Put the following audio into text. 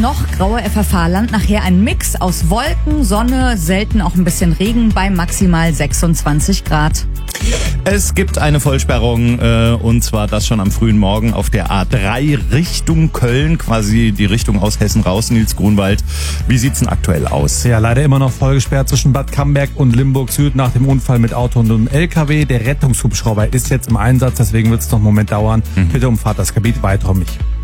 noch grauer FFH-Land. Nachher ein Mix aus Wolken, Sonne, selten auch ein bisschen Regen bei maximal 26 Grad. Es gibt eine Vollsperrung und zwar das schon am frühen Morgen auf der A3 Richtung Köln, quasi die Richtung aus Hessen raus, Nils Grunwald. Wie sieht's denn aktuell aus? Ja, leider immer noch voll gesperrt zwischen Bad Camberg und Limburg Süd nach dem Unfall mit Auto und einem LKW. Der Rettungshubschrauber ist jetzt im Einsatz, deswegen wird es noch einen Moment dauern. Bitte umfahrt das Gebiet weiter um mich.